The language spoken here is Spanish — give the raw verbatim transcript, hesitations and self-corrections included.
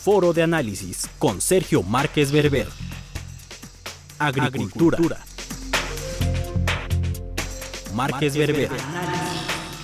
Foro de Análisis con Sergio Márquez Berber. Agricultura. Agricultura. Márquez Berber.